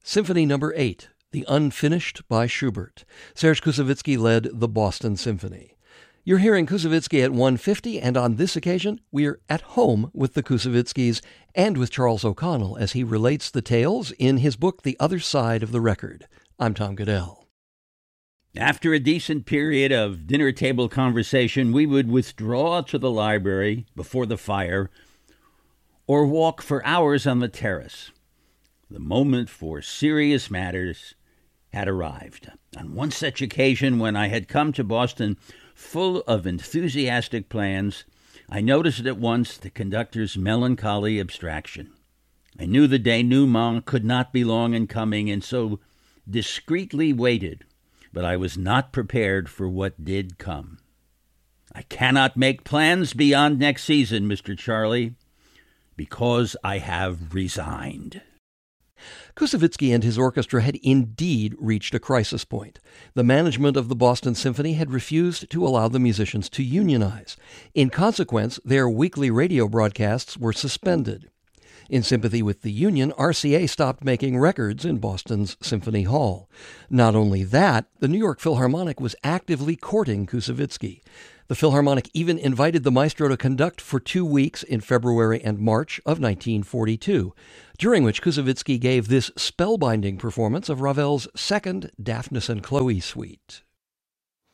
Symphony No. 8, The Unfinished by Schubert. Serge Koussevitzky led the Boston Symphony. You're hearing Koussevitzky at 150, and on this occasion, we're at home with the Koussevitzkys and with Charles O'Connell as he relates the tales in his book, The Other Side of the Record. I'm Tom Goodell. After a decent period of dinner table conversation, we would withdraw to the library before the fire or walk for hours on the terrace. The moment for serious matters had arrived. On one such occasion, when I had come to Boston full of enthusiastic plans, I noticed at once the conductor's melancholy abstraction. I knew the denouement could not be long in coming, and so discreetly waited, but I was not prepared for what did come. "I cannot make plans beyond next season, Mr. Charlie, because I have resigned." Koussevitzky and his orchestra had indeed reached a crisis point. The management of the Boston Symphony had refused to allow the musicians to unionize. In consequence, their weekly radio broadcasts were suspended. In sympathy with the union, RCA stopped making records in Boston's Symphony Hall. Not only that, the New York Philharmonic was actively courting Koussevitzky. The Philharmonic even invited the maestro to conduct for 2 weeks in February and March of 1942, during which Koussevitzky gave this spellbinding performance of Ravel's second Daphnis and Chloe suite.